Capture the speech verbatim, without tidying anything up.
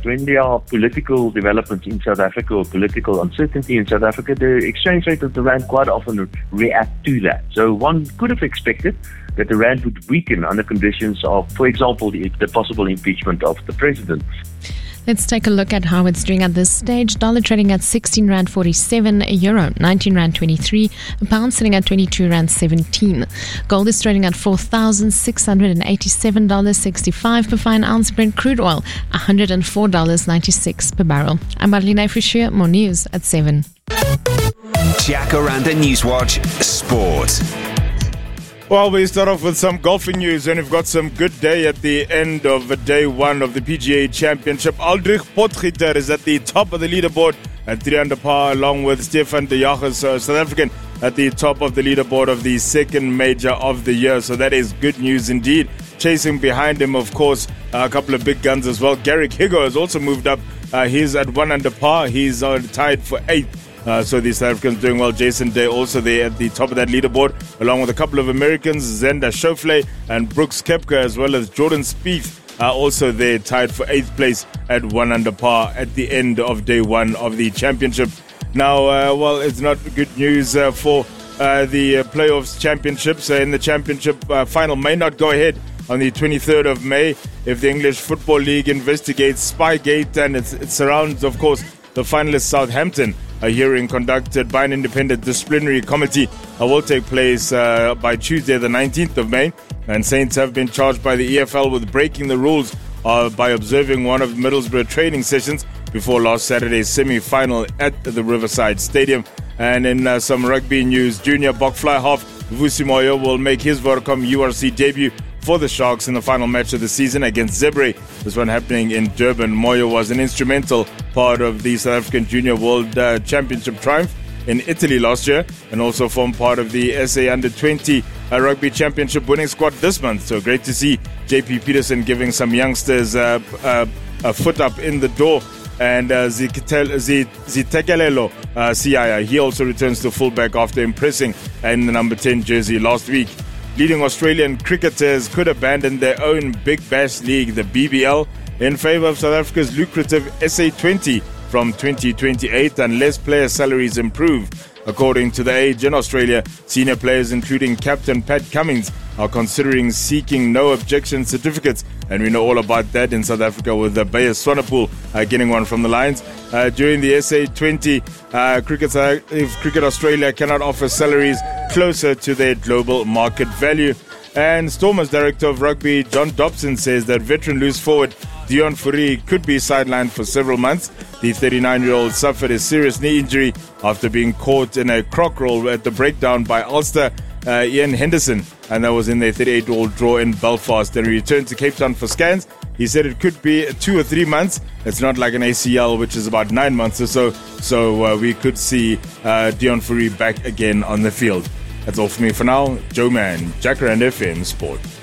that when there are political developments in South Africa or political uncertainty in South Africa, the exchange rate of the rand quite often react to that. So one could have expected that the rand would weaken under conditions of, for example, the, the possible impeachment of the president. Let's take a look at how it's doing at this stage. Dollar trading at sixteen rand forty-seven, a euro nineteen rand twenty-three, a pound sitting at twenty-two rand seventeen. Gold is trading at four thousand six hundred eighty-seven dollars and sixty-five per fine ounce. Brent crude oil one hundred four dollars and ninety-six per barrel. I'm Marlene Fischer. More news at seven. Jacaranda Newswatch Sport. Well, we start off with some golfing news, and we've got some good day at the end of day one of the P G A Championship. Aldrich Potgieter is at the top of the leaderboard at three under par, along with Stefan de Jager, uh, South African, at the top of the leaderboard of the second major of the year. So that is good news indeed. Chasing behind him, of course, a couple of big guns as well. Garrick Higo has also moved up. Uh, he's at one under par. He's uh, tied for eighth. Uh, so the South Africans doing well. Jason Day also there at the top of that leaderboard, along with a couple of Americans, Zenda Schauffele and Brooks Koepka, as well as Jordan Spieth, are also there, tied for eighth place at one under par at the end of day one of the championship. Now, uh, well, it's not good news uh, for uh, the uh, playoffs championships. Uh, in the championship uh, final may not go ahead on the twenty-third of May if the English Football League investigates Spygate, and it, it surrounds, of course, the finalist Southampton. A hearing conducted by an independent disciplinary committee uh, will take place uh, by Tuesday, the nineteenth of May. And Saints have been charged by the E F L with breaking the rules uh, by observing one of Middlesbrough training sessions before last Saturday's semi-final at the Riverside Stadium. And in uh, some rugby news, junior Bokfly half Vusi Moyo will make his Vodacom U R C debut for the Sharks in the final match of the season against Zebre. This one happening in Durban. Moyo was an instrumental part of the South African Junior World uh, Championship triumph in Italy last year, and also formed part of the S A Under twenty uh, Rugby Championship winning squad this month. So great to see J P Peterson giving some youngsters uh, uh, a foot up in the door. And uh, Zitekelelo uh, Siaya, he also returns to fullback after impressing in the number ten jersey last week. Leading Australian cricketers could abandon their own Big Bash League, the B B L, in favour of South Africa's lucrative S A twenty from twenty twenty-eight unless player salaries improve. According to The Age in Australia, senior players including captain Pat Cummins are considering seeking no objection certificates, and we know all about that in South Africa with the Bayer Swanepoel uh, getting one from the Lions. Uh, during the S A twenty, uh, cricket, uh, if Cricket Australia cannot offer salaries closer to their global market value. And Stormers Director of Rugby John Dobson says that veteran loose forward Deon Fourie could be sidelined for several months. The thirty-nine-year-old suffered a serious knee injury after being caught in a croc roll at the breakdown by Ulster uh, Ian Henderson, and that was in their thirty-eight-all draw in Belfast. Then he returned to Cape Town for scans. He said it could be two or three months. It's not like an A C L, which is about nine months or so. So uh, we could see uh, Deon Fourie back again on the field. That's all for me for now. Joe Mann, Jacaranda F M Sport.